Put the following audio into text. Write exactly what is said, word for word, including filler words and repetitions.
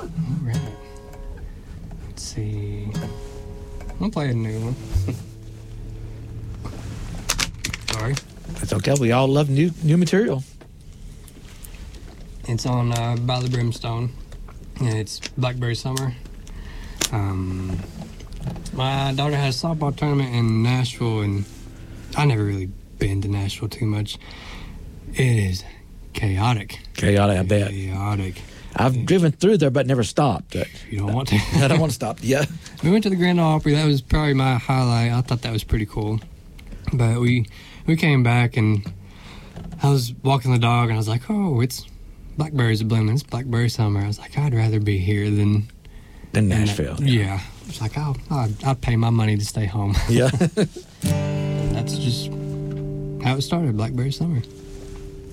All right. Let's see. I'll play a new one. Sorry. That's okay. We all love new new material. It's on uh, By the Brimstone. And it's Blackberry Summer. Um, my daughter had a softball tournament in Nashville, and I never really been to Nashville too much. It is chaotic. Chaotic, I bet. Chaotic. I've yeah. driven through there, but never stopped. You don't want to? I don't want to stop. Yeah. We went to the Grand Ole Opry. That was probably my highlight. I thought that was pretty cool. But we we came back, and I was walking the dog, and I was like, oh, it's blackberries are blooming. It's blackberry summer. I was like, I'd rather be here than... Than Nashville. Than yeah. yeah. It's like, I'll, I'd, I'd pay my money to stay home. Yeah. That's just how it started, Blackberry Summer.